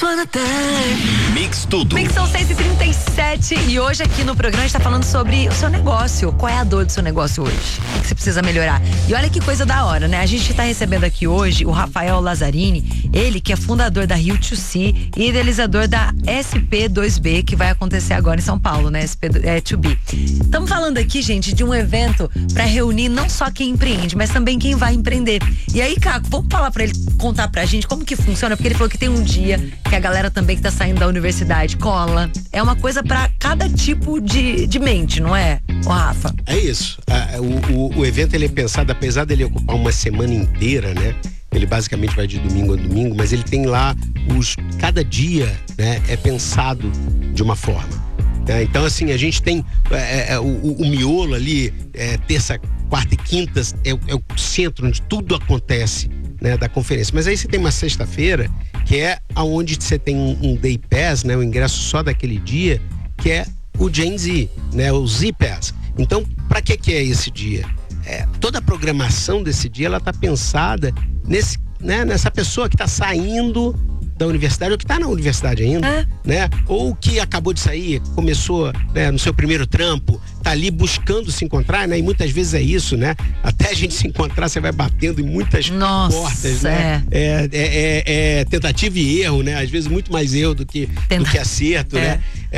Mix Tudo. Mix são 6h37 e hoje aqui no programa a gente tá falando sobre o seu negócio. Qual é a dor do seu negócio hoje? O que você precisa melhorar? E olha que coisa da hora, né? A gente tá recebendo aqui hoje o Rafael Lazzarini, ele que é fundador da Rio2C e idealizador da SP2B, que vai acontecer agora em São Paulo, né? SP2B. Estamos falando aqui, gente, de um evento para reunir não só quem empreende, mas também quem vai empreender. E aí, Caco, vamos falar para ele, contar pra gente como que funciona, porque ele falou que tem um dia que a galera também que tá saindo da universidade cola. É uma coisa pra cada tipo de mente, não é, ô Rafa? É isso. O evento ele é pensado, apesar dele ocupar uma semana inteira, né? Ele basicamente vai de domingo a domingo, mas ele tem lá cada dia, né? É pensado de uma forma. Né? Então, assim, a gente tem o miolo ali, terça, quarta e quinta, é o centro onde tudo acontece, né, da conferência. Mas aí você tem uma sexta-feira, que é aonde você tem um Day Pass, né, o ingresso só daquele dia, que é o Gen Z, né, o Z Pass. Então, para que é esse dia? Toda a programação desse dia, ela tá pensada nessa pessoa que tá saindo da universidade, ou que tá na universidade ainda, né? Ou que acabou de sair, começou, né, no seu primeiro trampo, tá ali buscando se encontrar, né? E muitas vezes é isso, né? Até a gente se encontrar, você vai batendo em muitas portas, né? É tentativa e erro, né? Às vezes muito mais erro do que acerto, né?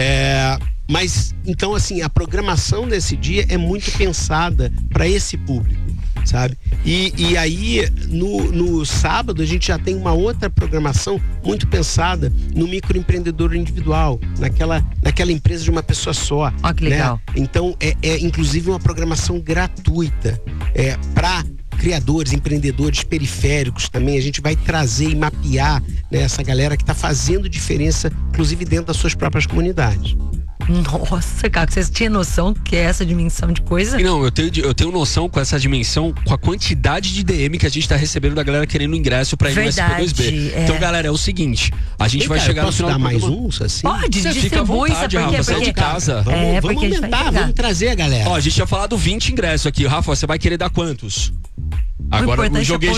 Mas, então, assim, a programação desse dia é muito pensada para esse público, sabe? E aí, no sábado, a gente já tem uma outra programação muito pensada no microempreendedor individual, naquela empresa de uma pessoa só. Ó, que legal. Né? Então, inclusive uma programação gratuita para criadores, empreendedores periféricos também. A gente vai trazer e mapear, né, essa galera que está fazendo diferença, inclusive dentro das suas próprias comunidades. Nossa, cara, vocês tinham noção que é essa dimensão de coisa? Não, eu tenho noção com essa dimensão, com a quantidade de DM que a gente tá recebendo da galera querendo ingresso pra ir no SP2B. Então, galera, é o seguinte, a gente vai chegar no final do programa. Posso dar mais uns, assim? Pode, você fica à vontade, Rafa, você é de casa. Vamos aumentar, vamos trazer a galera. Ó, a gente tinha falado 20 ingressos aqui. Rafa, você vai querer dar quantos? Agora eu joguei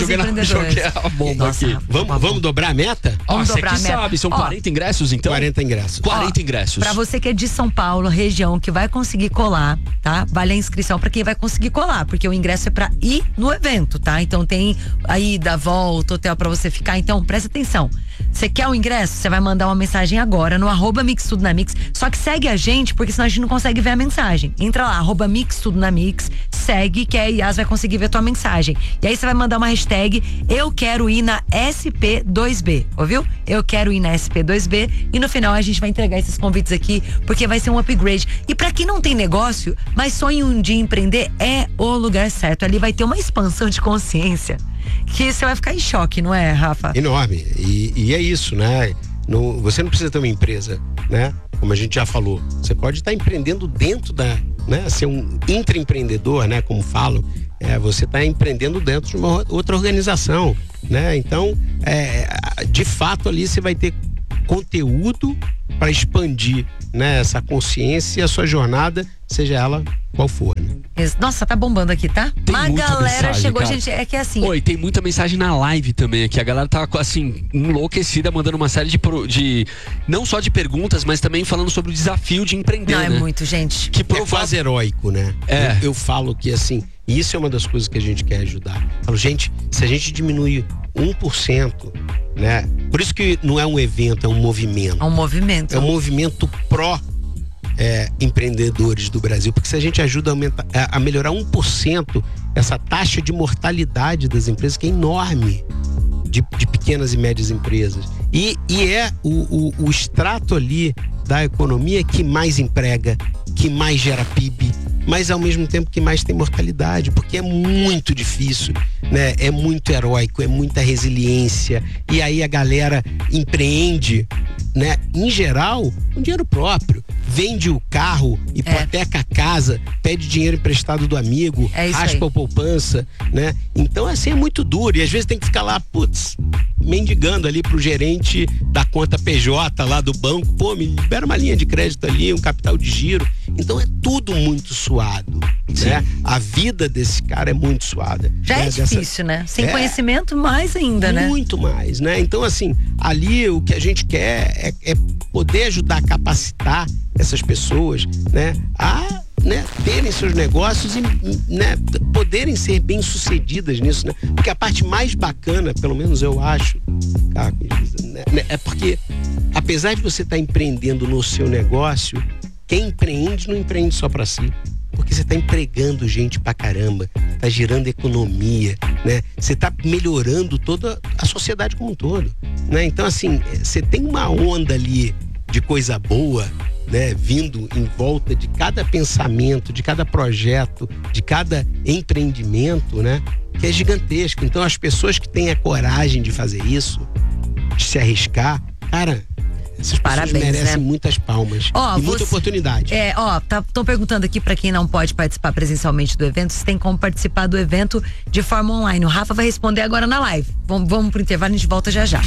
a bomba. Nossa, aqui. Vamos dobrar a meta? Você que sabe, são 40 ingressos então? 40 ingressos. 40 ingressos. Pra você que é de São Paulo, região, que vai conseguir colar, tá? Vale a inscrição pra quem vai conseguir colar, porque o ingresso é pra ir no evento, tá? Então tem a ida, a volta, hotel pra você ficar. Então presta atenção. Você quer o ingresso? Você vai mandar uma mensagem agora no @mixtudonamix. Só que segue a gente, porque senão a gente não consegue ver a mensagem. Entra lá, @mixtudonamix, segue, que a Yas vai conseguir ver a tua mensagem. E aí você vai mandar uma hashtag eu quero ir na SP2B, ouviu? Eu quero ir na SP2B, e no final a gente vai entregar esses convites aqui, porque vai ser um upgrade. E pra quem não tem negócio, mas sonha um dia empreender, é o lugar certo. Ali vai ter uma expansão de consciência que você vai ficar em choque, não é, Rafa? Enorme. E é isso, né? Você não precisa ter uma empresa, né? Como a gente já falou. Você pode estar empreendendo dentro né? Ser um intraempreendedor, né? Como falam. Você está empreendendo dentro de uma outra organização, né? Então, de fato ali você vai ter conteúdo para expandir, né, essa consciência e a sua jornada, seja ela qual for, né? Nossa, tá bombando aqui, tá? Tem uma muita galera mensagem, chegou, cara. gente, é que é assim. Oi, tem muita mensagem na live também aqui. A galera tá, assim, enlouquecida, mandando uma série de não só de perguntas, mas também falando sobre o desafio de empreender, Não, né? é muito, gente. Que é quase heróico, né? Eu falo que, assim, isso é uma das coisas que a gente quer ajudar. Eu falo, gente, se a gente diminuir 1%, né? Por isso que não é um evento, é um movimento. É um movimento. É um movimento empreendedores do Brasil, porque se a gente ajuda a melhorar 1% essa taxa de mortalidade das empresas, que é enorme, de pequenas e médias empresas, e é o extrato ali da economia que mais emprega, que mais gera PIB, mas ao mesmo tempo que mais tem mortalidade, porque é muito difícil, né? É muito heróico, é muita resiliência, e aí a galera empreende, né? Em geral, com dinheiro próprio, vende o carro, hipoteca a casa, pede dinheiro emprestado do amigo, raspa a poupança, né? Então, assim, é muito duro, e às vezes tem que ficar lá, mendigando ali pro gerente da conta PJ lá do banco, me libera uma linha de crédito ali, um capital de giro. Então é tudo muito suado, né? A vida desse cara é muito suada. Já né? é difícil, né? Sem conhecimento, mais ainda, né? Muito mais, né? Então, assim, ali o que a gente quer é poder ajudar a capacitar essas pessoas, né? A terem seus negócios e poderem ser bem-sucedidas nisso, né? Porque a parte mais bacana, pelo menos eu acho, é porque apesar de você estar empreendendo no seu negócio, quem empreende não empreende só para si. Porque você está empregando gente pra caramba, está girando economia, né? Você está melhorando toda a sociedade como um todo, né? Então, assim, você tem uma onda ali de coisa boa, né? Vindo em volta de cada pensamento, de cada projeto, de cada empreendimento, né? Que é gigantesco. Então, as pessoas que têm a coragem de fazer isso, de se arriscar, cara, essas pessoas merecem muitas palmas e muita oportunidade. Estão perguntando aqui para quem não pode participar presencialmente do evento, se tem como participar do evento de forma online. O Rafa vai responder agora na live. Vamos pro intervalo, a gente volta já já.